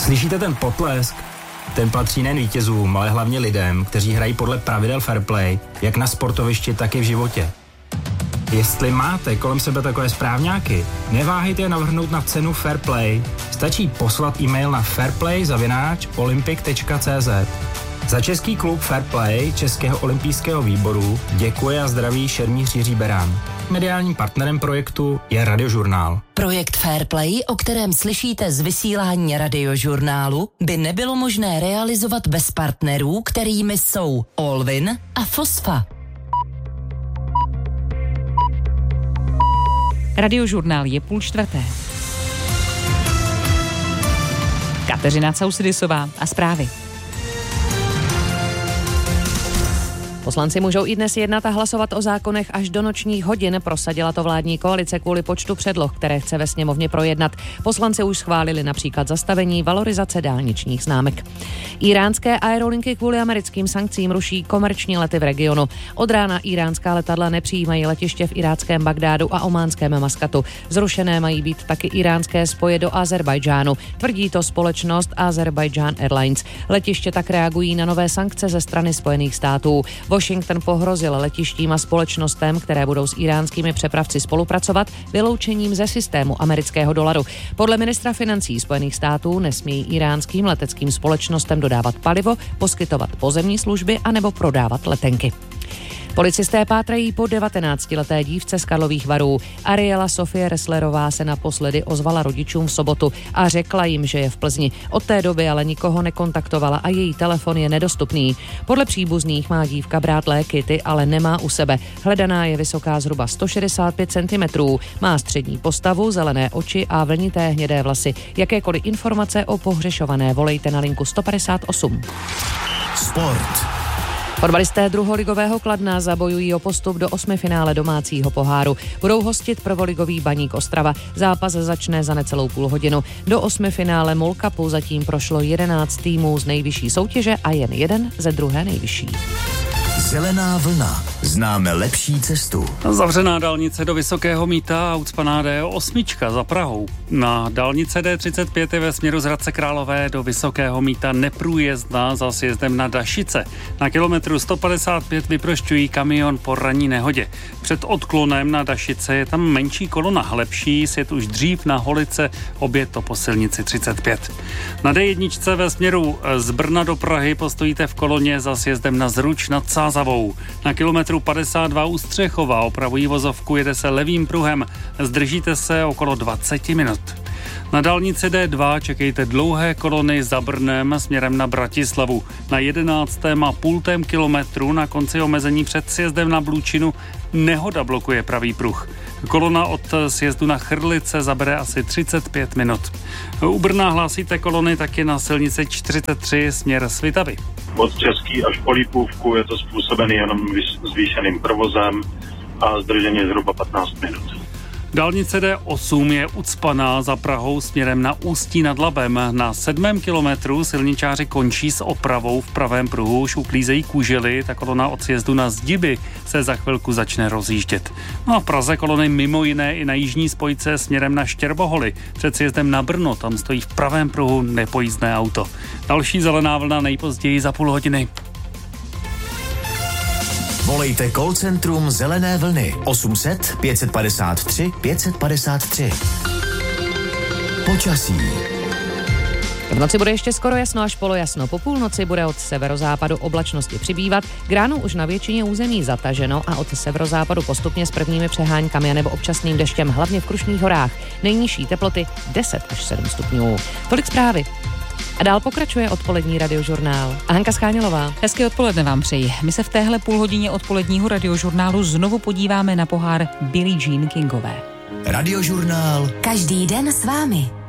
Slyšíte ten potlesk? Ten patří nejen vítězům, ale hlavně lidem, kteří hrají podle pravidel fair play, jak na sportovišti, tak i v životě. Jestli máte kolem sebe takové správňáky, neváhejte je navrhnout na cenu Fair Play. Stačí poslat e-mail na fairplay@olympic.cz. Za český klub Fair Play Českého olympijského výboru děkuje a zdraví šermíř Jiří Berán. Mediálním partnerem projektu je Radiožurnál. Projekt Fair Play, o kterém slyšíte z vysílání Radiožurnálu, by nebylo možné realizovat bez partnerů, kterými jsou Allwin a Fosfa. Radiožurnál je 3:30. Kateřina Causidisová a zprávy. Poslanci můžou i dnes jednat a hlasovat o zákonech až do nočních hodin. Prosadila to vládní koalice kvůli počtu předloh, které chce ve sněmovně projednat. Poslanci už schválili například zastavení valorizace dálničních známek. Iránské aerolinky kvůli americkým sankcím ruší komerční lety v regionu. Od rána iránská letadla nepřijímají letiště v iráckém Bagdádu a ománském Maskatu. Zrušené mají být taky iránské spoje do Azerbajdžánu. Tvrdí to společnost Azerbaijan Airlines. Letiště tak reagují na nové sankce ze strany Spojených států. Washington pohrozil letištím a společnostem, které budou s iránskými přepravci spolupracovat, vyloučením ze systému amerického dolaru. Podle ministra financí Spojených států nesmějí iránským leteckým společnostem dodávat palivo, poskytovat pozemní služby anebo prodávat letenky. Policisté pátrají po 19leté dívce z Karlových Varů. Ariela Sofie Resslerová se naposledy ozvala rodičům v sobotu a řekla jim, že je v Plzni. Od té doby ale nikoho nekontaktovala a její telefon je nedostupný. Podle příbuzných má dívka brát léky, ty ale nemá u sebe. Hledaná je vysoká zhruba 165 cm, má střední postavu, zelené oči a vlnité hnědé vlasy. Jakékoliv informace o pohřešované volejte na linku 158. Sport. Fotbalisté druholigového Kladna zabojují o postup do 8finále domácího poháru. Budou hostit prvoligový Baník Ostrava. Zápas začne za necelou půl hodinu. Do 8finále MOL Cupu zatím prošlo 11 týmů z nejvyšší soutěže a jen jeden ze druhé nejvyšší. Zelená vlna. Známe lepší cestu. Zavřená dálnice do Vysokého Mýta a ucpaná D8 za Prahou. Na dálnice D35 je ve směru z Hradce Králové do Vysokého Mýta neprůjezdná za sjezdem na Dašice. Na kilometru 155 vyprošťují kamion po ranní nehodě. Před odklonem na Dašice je tam menší kolona, lepší sjet už dřív na Holice, obě to po silnici 35. Na D1 ve směru z Brna do Prahy postojíte v koloně za sjezdem na Zruč nad Sázavou. Na kilometru 52 u Střechova opravují vozovku, jede se levým pruhem. Zdržíte se okolo 20 minut. Na dálnici D2 čekejte dlouhé kolony za Brnem směrem na Bratislavu. Na 11,5 kilometru na konci omezení před sjezdem na Blučinu nehoda blokuje pravý pruh. Kolona od sjezdu na Chrlice zabere asi 35 minut. U Brna hlásíte kolony taky na silnici 43 směr Svitavy. Od Český až po Lípůvku je to způsobený jenom zvýšeným provozem a zdržení je zhruba 15 minut. Dálnice D8 je ucpaná za Prahou směrem na Ústí nad Labem. Na 7. kilometru silničáři končí s opravou v pravém pruhu, už uklízejí kužely, ta kolona od sjezdu na Zdiby se za chvilku začne rozjíždět. No a v Praze kolony mimo jiné i na jižní spojce směrem na Štěrboholy. Před sjezdem na Brno, tam stojí v pravém pruhu nepojízdné auto. Další zelená vlna nejpozději za půl hodiny. Volejte call centrum Zelené vlny 800 553 553. Počasí. V noci bude ještě skoro jasno až polojasno. Po půlnoci bude od severozápadu oblačnosti přibývat. K ránu už na většině území zataženo a od severozápadu postupně s prvními přeháňkami a nebo občasným deštěm, hlavně v Krušných horách. Nejnižší teploty 10 až 7 stupňů. Tolik zprávy. A dál pokračuje odpolední Radiožurnál. A Hanka Schánělová. Hezké odpoledne vám přeji. My se v téhle půlhodině odpoledního Radiožurnálu znovu podíváme na pohár Billie Jean Kingové. Radiožurnál. Každý den s vámi.